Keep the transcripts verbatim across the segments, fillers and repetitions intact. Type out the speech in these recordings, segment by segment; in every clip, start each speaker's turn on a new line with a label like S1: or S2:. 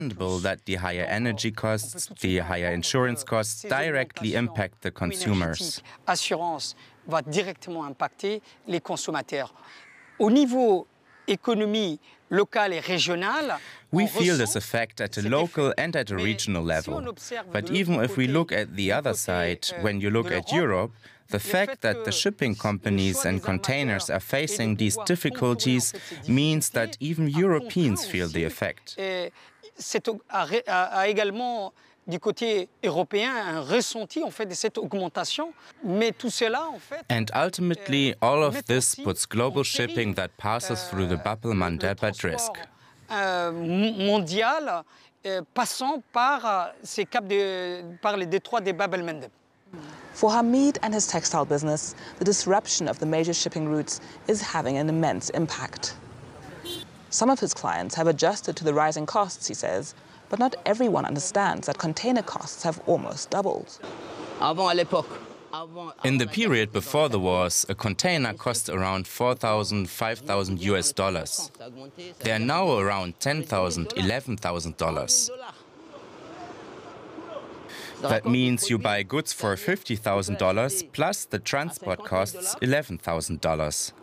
S1: that the higher energy costs, the higher insurance costs directly impact the consumers.
S2: Assurance va directement impacter les consommateurs. Au niveau économie locale et régionale,
S1: we feel this effect at a local and at a regional level. But even if we look at the other side, when you look at Europe, the fact that the shipping companies and containers are facing these difficulties means that even Europeans feel the effect.
S2: a également du côté européen un ressenti en fait de cette augmentation, mais tout cela en fait.
S1: And ultimately, all of this puts global shipping that passes through the Bab el-Mandeb at risk.
S2: Mondial passant par ces caps de par les détroits des Bab el-Mandeb.
S3: For Hamid and his textile business, the disruption of the major shipping routes is having an immense impact. Some of his clients have adjusted to the rising costs, he says, but not everyone understands that container costs have almost doubled.
S1: In the period before the wars, a container cost around four thousand, five thousand U S dollars. They are now around ten thousand, eleven thousand dollars. That means you buy goods for fifty thousand dollars plus the transport costs eleven thousand dollars.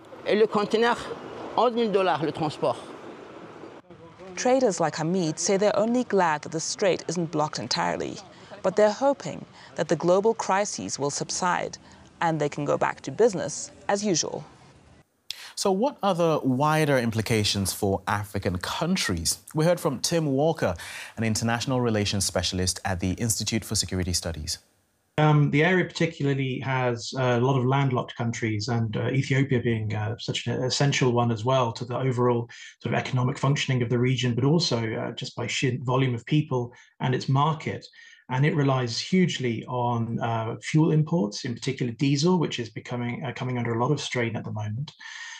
S3: Traders like Hamid say they're only glad that the strait isn't blocked entirely, but they're hoping that the global crises will subside and they can go back to business as usual.
S4: So what are the wider implications for African countries? We heard from Tim Walker, an international relations specialist at the Institute for Security Studies.
S5: Um, the area particularly has a lot of landlocked countries, and uh, Ethiopia being uh, such an essential one as well to the overall sort of economic functioning of the region, but also uh, just by sheer volume of people and its market. And it relies hugely on uh, fuel imports, in particular diesel, which is becoming uh, coming under a lot of strain at the moment.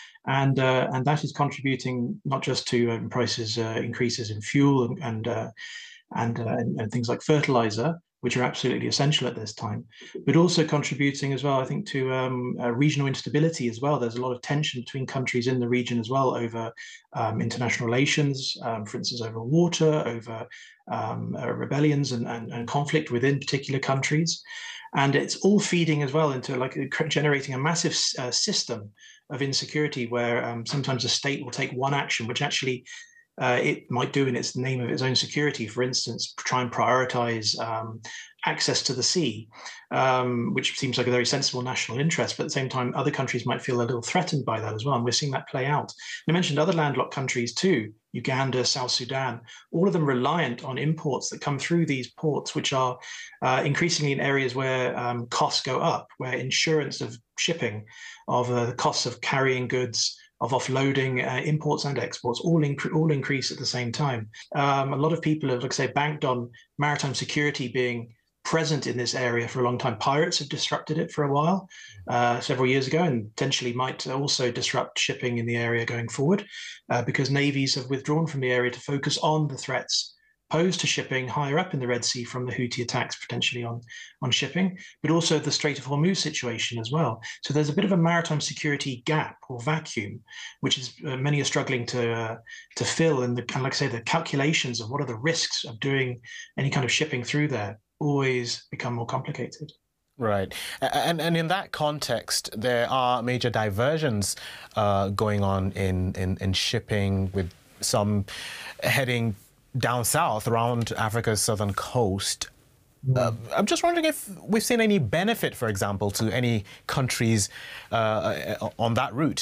S5: And uh, and that is contributing not just to um, prices uh, increases in fuel and and, uh, and, uh, and and things like fertilizer, which are absolutely essential at this time, but also contributing as well, I think, to um, uh, regional instability as well. There's a lot of tension between countries in the region as well over um, international relations, um, for instance, over water, over um, uh, rebellions and, and, and conflict within particular countries. And it's all feeding as well into like generating a massive uh, system of insecurity where um, sometimes a state will take one action, which actually Uh, it might do in its name of its own security. For instance, try and prioritize um, access to the sea, um, which seems like a very sensible national interest. But at the same time, other countries might feel a little threatened by that as well. And we're seeing that play out. And I mentioned other landlocked countries too, Uganda, South Sudan, all of them reliant on imports that come through these ports, which are uh, increasingly in areas where um, costs go up, where insurance of shipping, of uh, the costs of carrying goods, of offloading uh, imports and exports all, inc- all increase at the same time. Um, a lot of people have, like I say, banked on maritime security being present in this area for a long time. Pirates have disrupted it for a while, uh, several years ago, and potentially might also disrupt shipping in the area going forward uh, because navies have withdrawn from the area to focus on the threats posed to shipping higher up in the Red Sea from the Houthi attacks potentially on, on shipping, but also the Strait of Hormuz situation as well. So there's a bit of a maritime security gap or vacuum, which is uh, many are struggling to uh, to fill. And the, kind of like I say, the calculations of what are the risks of doing any kind of shipping through there always become more complicated.
S4: Right. And, and in that context, there are major diversions uh, going on in, in, in shipping, with some heading down south around Africa's southern coast. Uh, I'm just wondering if we've seen any benefit, for example, to any countries uh, on that route.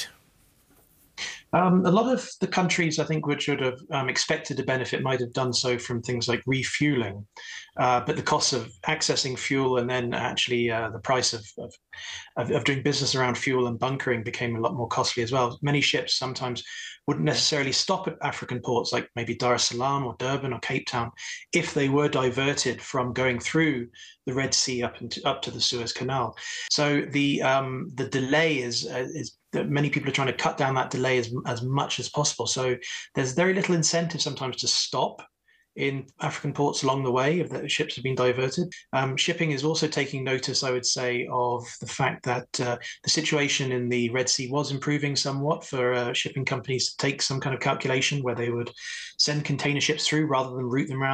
S5: Um, a lot of the countries, I think, which would have um, expected to benefit might have done so from things like refueling, uh, but the cost of accessing fuel and then actually uh, the price of, of, of doing business around fuel and bunkering became a lot more costly as well. Many ships sometimes wouldn't necessarily stop at African ports like maybe Dar es Salaam or Durban or Cape Town if they were diverted from going through the Red Sea up into, up to the Suez Canal. So the um, the delay is uh, is that many people are trying to cut down that delay as as much as possible. So there's very little incentive sometimes to stop in African ports along the way if the ships have been diverted. Um, shipping is also taking notice, I would say, of the fact that uh, the situation in the Red Sea was improving somewhat for uh, shipping companies to take some kind of calculation where they would send container ships through rather than route them around